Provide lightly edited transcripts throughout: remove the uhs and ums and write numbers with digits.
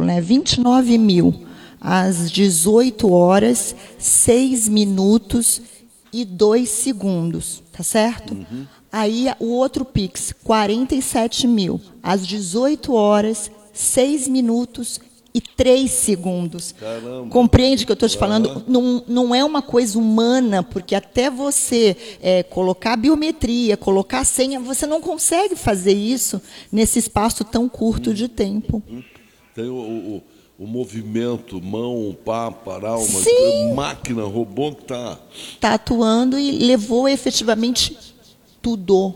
né? 29 mil, às 18 horas, 6 minutos e 2 segundos, tá certo? Aí, o outro Pix, 47 mil, às 18 horas, 6 minutos e 3 segundos. Caramba. Compreende que eu estou te falando? Não é uma coisa humana, porque até você colocar a biometria, colocar a senha, você não consegue fazer isso nesse espaço tão curto de tempo. Tem o movimento, mão, pá, parar, uma Sim. máquina, robô que está... Está atuando e levou efetivamente tudo.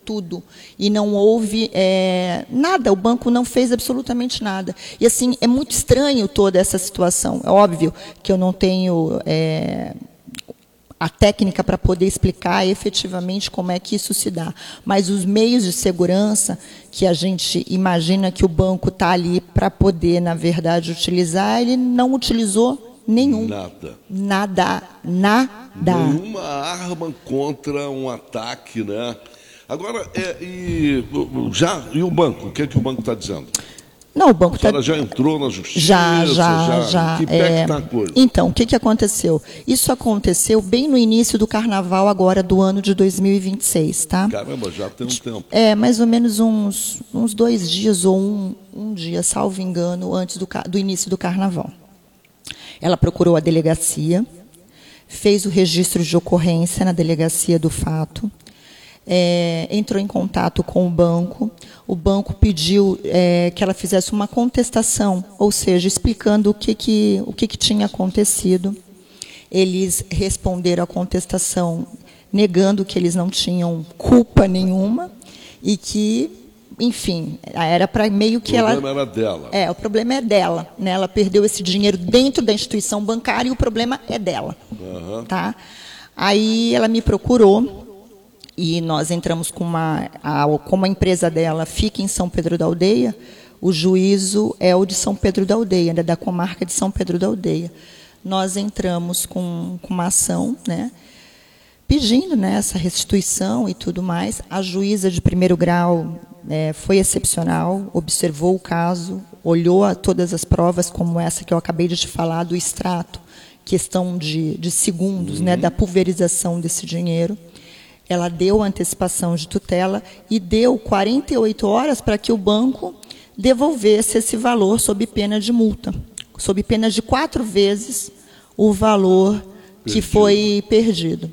E não houve nada, o banco não fez absolutamente nada. E, assim, é muito estranho toda essa situação. É óbvio que eu não tenho a técnica para poder explicar efetivamente como é que isso se dá. Mas os meios de segurança que a gente imagina que o banco está ali para poder, na verdade, utilizar, ele não utilizou nenhum. Nada. Nenhuma arma contra um ataque, né? Agora, e o banco? O que é que o banco está dizendo? Não, o banco já entrou na justiça? Já. Que pé que está a coisa? Então, o que aconteceu? Isso aconteceu bem no início do carnaval agora do ano de 2026, tá? Caramba, já tem um tempo. Mais ou menos uns 2 dias ou um dia, salvo engano, antes do início do carnaval. Ela procurou a delegacia, fez o registro de ocorrência na delegacia do fato, entrou em contato com o banco pediu que ela fizesse uma contestação, ou seja, explicando o que tinha acontecido. Eles responderam à contestação negando que eles não tinham culpa nenhuma e que, enfim, era para meio que ela... O problema era dela. O problema é dela, né? Ela perdeu esse dinheiro dentro da instituição bancária e o problema é dela. Tá? Aí ela me procurou e nós entramos como a empresa dela fica em São Pedro da Aldeia, o juízo é o de São Pedro da Aldeia, né, da comarca de São Pedro da Aldeia. Nós entramos com uma ação, né, pedindo, né, essa restituição e tudo mais. A juíza de primeiro grau foi excepcional, observou o caso, olhou todas as provas, como essa que eu acabei de te falar, do extrato, questão de segundos, né, da pulverização desse dinheiro. Ela deu antecipação de tutela e deu 48 horas para que o banco devolvesse esse valor sob pena de multa, sob pena de 4 vezes o valor que foi perdido.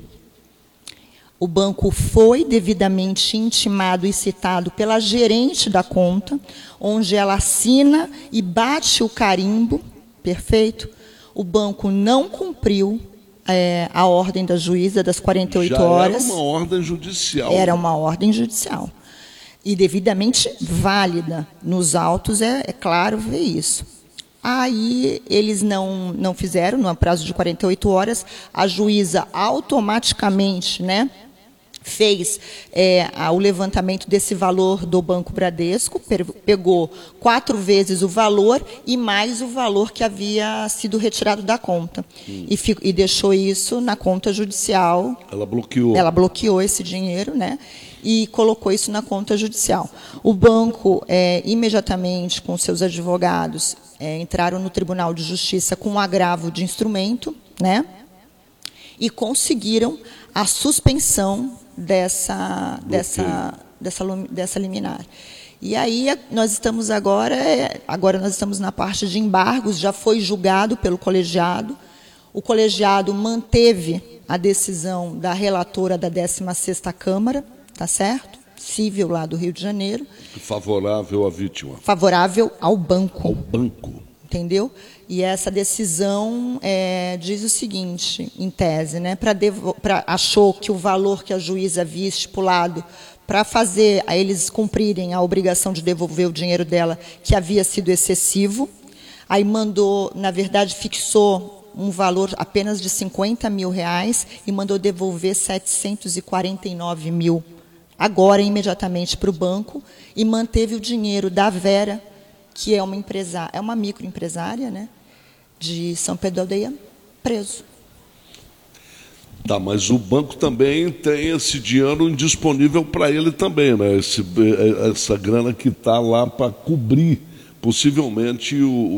O banco foi devidamente intimado e citado pela gerente da conta, onde ela assina e bate o carimbo, perfeito? O banco não cumpriu a ordem da juíza das 48 horas. Era uma ordem judicial. Era uma ordem judicial. E devidamente válida. Nos autos, é claro ver isso. Aí, eles não fizeram, no prazo de 48 horas, a juíza automaticamente, né, fez o levantamento desse valor do Banco Bradesco, pegou 4 vezes o valor e mais o valor que havia sido retirado da conta. E deixou isso na conta judicial. Ela bloqueou. Ela bloqueou esse dinheiro, né? E colocou isso na conta judicial. O banco, imediatamente, com seus advogados, entraram no Tribunal de Justiça com um agravo de instrumento, né? E conseguiram a suspensão dessa liminar. E aí nós estamos agora nós estamos na parte de embargos, já foi julgado pelo colegiado. O colegiado manteve a decisão da relatora da 16ª Câmara, tá certo? Civil lá do Rio de Janeiro. Favorável à vítima. Favorável ao banco. Ao banco. Entendeu? E essa decisão diz o seguinte, em tese, né, achou que o valor que a juíza havia estipulado para fazer a eles cumprirem a obrigação de devolver o dinheiro dela, que havia sido excessivo, aí mandou, na verdade, fixou um valor apenas de R$50 mil e mandou devolver 749 mil, agora, imediatamente, para o banco, e manteve o dinheiro da Vera, que é uma microempresária, né, de São Pedro da Aldeia, preso. Tá, mas o banco também tem esse dinheiro indisponível para ele também, né? Essa grana que está lá para cobrir, possivelmente,